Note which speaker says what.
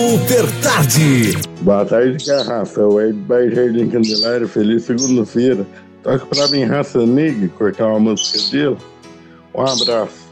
Speaker 1: Super Tarde.
Speaker 2: Boa tarde, que é a raça. O Ed by Jardim Candelária, feliz segunda-feira. Toca pra mim, raça negra, cortar uma música dele. Um abraço.